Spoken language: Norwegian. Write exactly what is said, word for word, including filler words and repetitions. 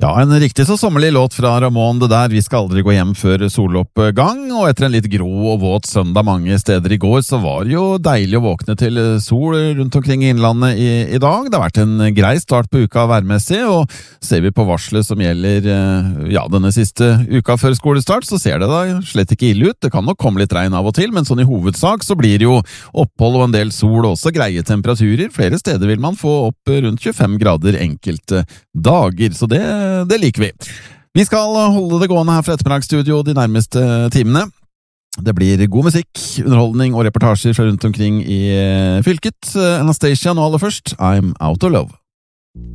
Ja, en riktig så sommerlig låt fra Ramón det der. Vi skal aldri gå hjem før soloppgang, og etter en litt grå og våt søndag mange steder i går, så var det jo deilig å våkne til sol rundt omkring i innlandet i, i dag. Det har vært en grei start på uka værmessig, og ser vi på varslet som gjelder ja, denne siste uka før skolestart, så ser det da slett ikke ille ut. Det kan nok komme litt regn av og til, men sånn i hovedsak så blir det jo opphold og en del sol og også greie temperaturer. Flere steder vil man få opp rundt tjuefem grader enkelte dager, så det Det liker vi. Vi skal holde det gående her fra ettermiddagsstudio de nærmeste timene. Det blir god musikk, underholdning og reportasjer fra rundt omkring i fylket. Anastacia nå aller først, I'm Out of Love.